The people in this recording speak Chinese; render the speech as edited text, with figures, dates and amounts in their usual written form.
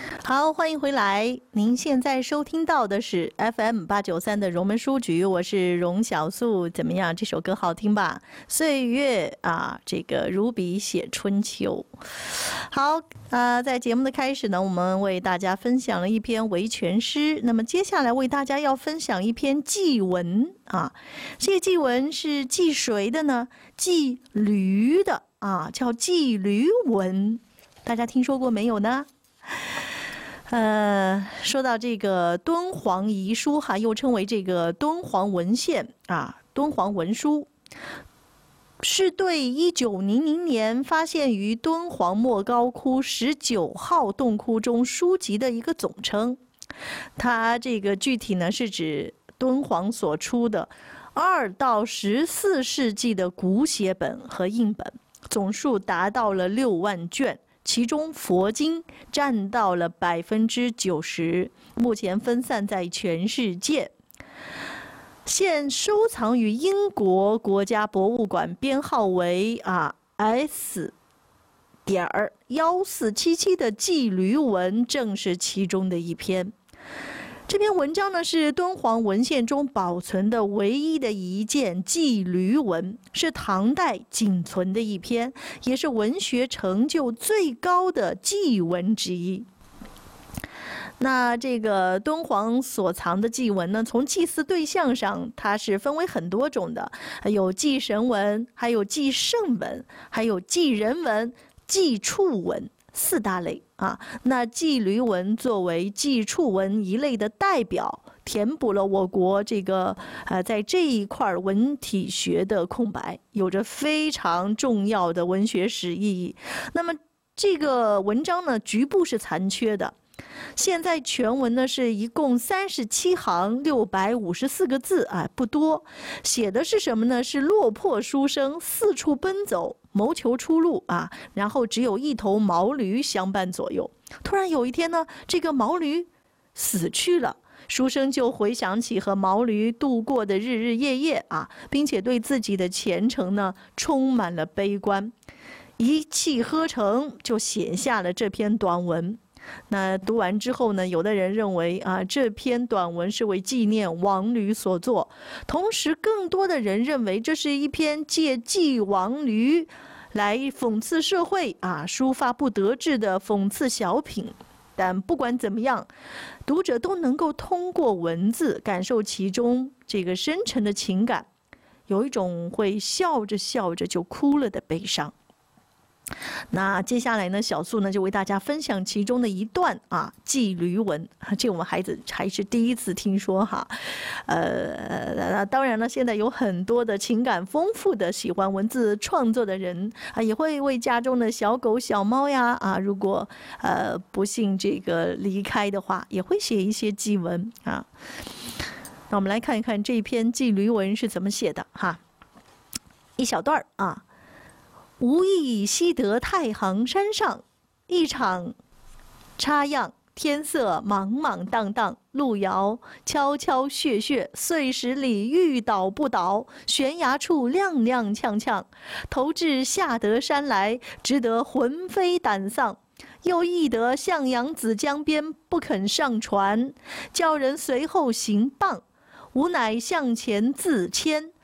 好，欢迎回来。您现在收听到的是 FM893的荣门书局，我是荣小素。怎么样？这首歌好听吧？岁月啊，这个如笔写春秋。好，在节目的开始呢，我们为大家分享了一篇维权诗。那么接下来为大家要分享一篇祭文啊。这个祭文是祭谁的呢？祭驴的啊，叫祭驴文。大家听说过没有呢？说到这个敦煌遗书哈，又称为这个敦煌文献啊，敦煌文书，是对1900年发现于敦煌莫高窟19号洞窟中书籍的一个总称。它这个具体呢是指敦煌所出的2到14世纪的古写本和印本，总数达到了6万卷。其中佛经占到了90%，目前分散在全世界。现收藏于英国国家博物馆，编号为S.1477的祭驴文正是其中的一篇。这篇文章呢是敦煌文献中保存的唯一的一件祭驴文，是唐代仅存的一篇，也是文学成就最高的祭文之一。那这个敦煌所藏的祭文呢，从祭祀对象上，它是分为很多种的，有祭神文，还有祭圣文，还有祭人文、祭畜文4大类啊。那祭驴文作为祭畜文一类的代表，填补了我国这个在这一块文体学的空白，有着非常重要的文学史意义。那么这个文章呢，局部是残缺的。现在全文呢是一共37行654个字啊，不多。写的是什么呢？是落魄书生四处奔走，谋求出路啊，然后只有一头毛驴相伴左右。突然有一天呢，这个毛驴死去了，书生就回想起和毛驴度过的日日夜夜啊，并且对自己的前程呢充满了悲观，一气呵成就写下了这篇短文。那读完之后呢，有的人认为这篇短文是为纪念亡驴所作，同时更多的人认为这是一篇借祭亡驴来讽刺社会抒发不得志的讽刺小品。但不管怎么样，读者都能够通过文字感受其中这个深沉的情感，有一种会笑着笑着就哭了的悲伤。那接下来呢，小素呢就为大家分享其中的一段祭驴文，这我们孩子还是第一次听说哈。当然了，现在有很多的情感丰富的喜欢文字创作的人也会为家中的小狗小猫呀如果不幸这个离开的话，也会写一些祭文啊。那我们来看一看这篇祭驴文是怎么写的哈，一小段无意西得太行山上，一场插样，天色茫茫荡荡，路遥悄悄血血，碎石里欲倒不倒，悬崖处踉踉跄跄，投至下得山来，只得魂飞胆丧。又忆得向阳子江边不肯上船，叫人随后行棒，无乃向前自牵。